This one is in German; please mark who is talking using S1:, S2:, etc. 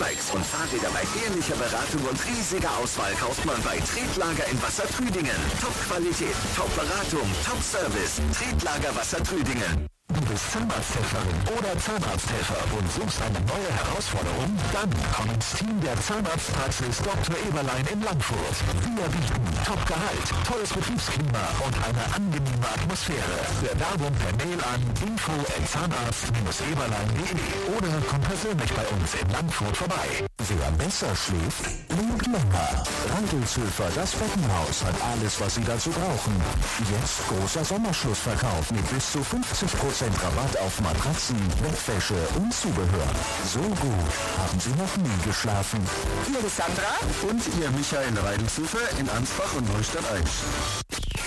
S1: E-Bikes und Fahrräder bei ehrlicher Beratung und riesiger Auswahl kauft man bei Tretlager in Wassertrüdingen. Top-Qualität, Top-Beratung, Top-Service. Tretlager Wassertrüdingen. Du bist Zahnarzthelferin oder Zahnarzthelfer und suchst eine neue Herausforderung? Dann komm ins Team der Zahnarztpraxis Dr. Eberlein in Landfurt. Wir bieten Top-Gehalt, tolles Betriebsklima und eine angenehme Atmosphäre. Bewerbung per Mail an info@zahnarzt-eberlein.de oder komm persönlich bei uns in Landfurt vorbei. Wer besser schläft, lebt länger. Randelshöfer, das Bettenhaus, hat alles, was Sie dazu brauchen. Jetzt großer Sommerschlussverkauf mit bis zu 50% Rabatt auf Matratzen, Bettwäsche und Zubehör. So gut haben Sie noch nie geschlafen.
S2: Hier ist Sandra
S1: und Ihr Michael Reidenshöfer in Ansbach und Neustadt-Aisch.